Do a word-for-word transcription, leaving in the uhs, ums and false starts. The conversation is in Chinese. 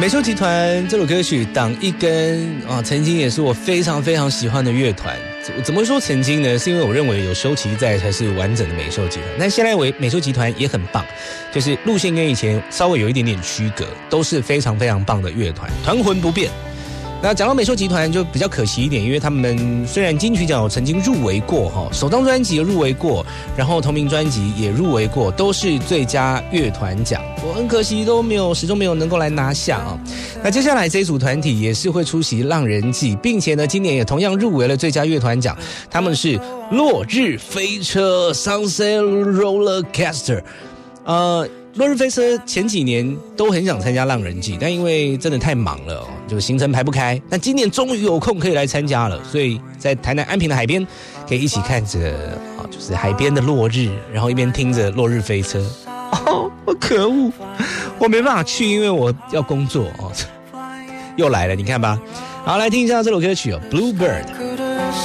美秀集团这首歌曲《挡一根》啊，曾经也是我非常非常喜欢的乐团。怎么说曾经呢？是因为我认为有修齐在才是完整的美秀集团。但现在为美秀集团也很棒，就是路线跟以前稍微有一点点区隔，都是非常非常棒的乐团，团魂不变。那讲到美秀集团就比较可惜一点，因为他们虽然金曲奖有曾经入围过哈，首张专辑也入围过，然后同名专辑也入围过，都是最佳乐团奖，我很可惜都没有，始终没有能够来拿下啊。那接下来这一组团体也是会出席浪人季，并且呢，今年也同样入围了最佳乐团奖，他们是落日飞车 Sunset Roller Coaster， 呃。落日飞车前几年都很想参加浪人季，但因为真的太忙了哦，就行程排不开。但今年终于有空可以来参加了，所以在台南安平的海边，可以一起看着啊，就是海边的落日，然后一边听着落日飞车。哦，我可恶，我没办法去，因为我要工作哦。又来了，你看吧。好，来听一下这首歌曲哦，《Bluebird》。